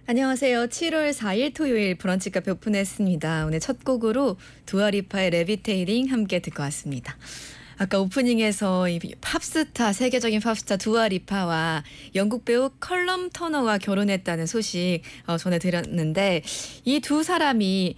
안녕하세요. 7월 4일 토요일 브런치 카페 오픈했습니다. 오늘 첫 곡으로 두아리파의 레비테이링 함께 듣고 왔습니다. 아까 오프닝에서 이 팝스타, 세계적인 팝스타 두아리파와 영국 배우 컬럼 터너가 결혼했다는 소식 전해드렸는데, 이 두 사람이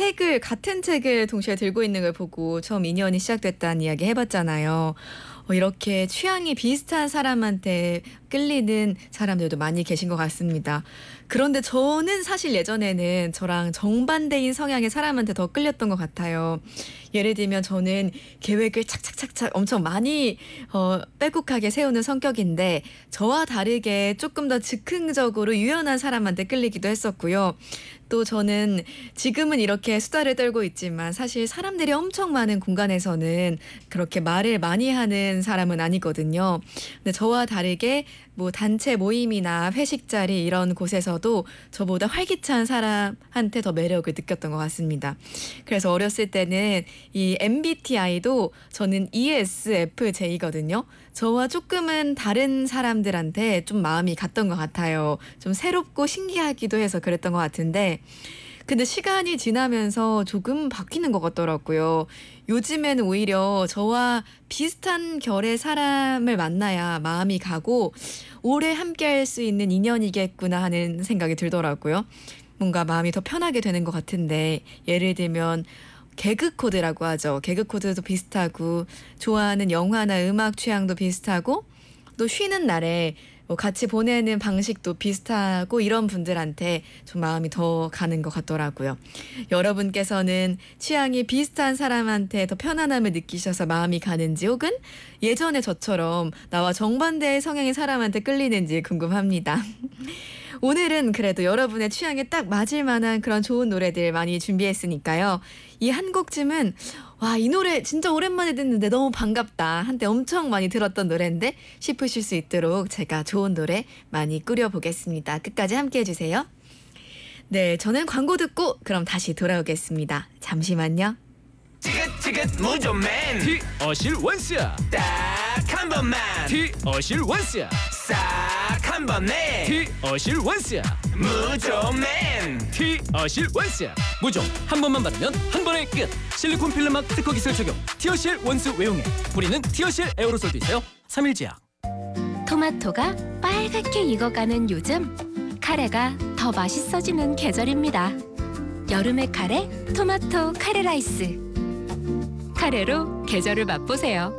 같은 책을 동시에 들고 있는 걸 보고 처음 인연이 시작됐다는 이야기 해봤잖아요. 이렇게 취향이 비슷한 사람한테 끌리는 사람들도 많이 계신 것 같습니다. 그런데 저는 사실 예전에는 저랑 정반대인 성향의 사람한테 더 끌렸던 것 같아요. 예를 들면 저는 계획을 착착착착 엄청 많이 빼곡하게 세우는 성격인데, 저와 다르게 조금 더 즉흥적으로 유연한 사람한테 끌리기도 했었고요. 또 저는 지금은 이렇게 수다를 떨고 있지만 사실 사람들이 엄청 많은 공간에서는 그렇게 말을 많이 하는 사람은 아니거든요. 근데 저와 다르게 뭐 단체 모임이나 회식 자리 이런 곳에서도 저보다 활기찬 사람한테 더 매력을 느꼈던 것 같습니다. 그래서 어렸을 때는 이 MBTI도 저는 ESFJ거든요. 저와 조금은 다른 사람들한테 좀 마음이 갔던 것 같아요. 좀 새롭고 신기하기도 해서 그랬던 것 같은데, 근데 시간이 지나면서 조금 바뀌는 것 같더라고요. 요즘에는 오히려 저와 비슷한 결의 사람을 만나야 마음이 가고 오래 함께할 수 있는 인연이겠구나 하는 생각이 들더라고요. 뭔가 마음이 더 편하게 되는 것 같은데, 예를 들면 개그 코드라고 하죠. 개그 코드도 비슷하고 좋아하는 영화나 음악 취향도 비슷하고 또 쉬는 날에 뭐 같이 보내는 방식도 비슷하고 이런 분들한테 좀 마음이 더 가는 것 같더라고요. 여러분께서는 취향이 비슷한 사람한테 더 편안함을 느끼셔서 마음이 가는지, 혹은 예전에 저처럼 나와 정반대의 성향의 사람한테 끌리는지 궁금합니다. 오늘은 그래도 여러분의 취향에 딱 맞을 만한 그런 좋은 노래들 많이 준비했으니까요. 이 한 곡쯤은 와, 이 노래 진짜 오랜만에 듣는데 너무 반갑다, 한때 엄청 많이 들었던 노래인데 싶으실 수 있도록 제가 좋은 노래 많이 꾸려보겠습니다. 끝까지 함께 해주세요. 네, 저는 광고 듣고 그럼 다시 돌아오겠습니다. 잠시만요. 지긋지긋 무좀맨 티어실 원스야. 딱 한 번만 티어실 원스야. 싹 한 번에 티어실 원스야. 무좀맨 티어실 원스야. 무좀 한 번만 바르면 한 번에 끝. 실리콘 필름막 특허 기술 적용. 티어실 원스 외용액. 뿌리는 티어실 에어로솔도 있어요. 3일제약. 토마토가 빨갛게 익어가는 요즘, 카레가 더 맛있어지는 계절입니다. 여름의 카레, 토마토 카레 라이스. 카레로 계절을 맛보세요.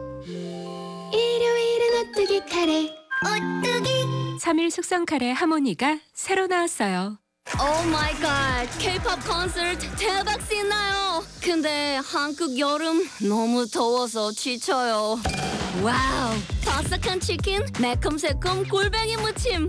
일요일은 오뚜기 카레. 오뚜기. 3일 숙성 카레 하모니가 새로 나왔어요. 오 마이 갓, K-pop 콘서트 대박 신나요. 근데 한국 여름 너무 더워서 지쳐요. 와우, 바삭한 치킨, 매콤새콤 골뱅이 무침.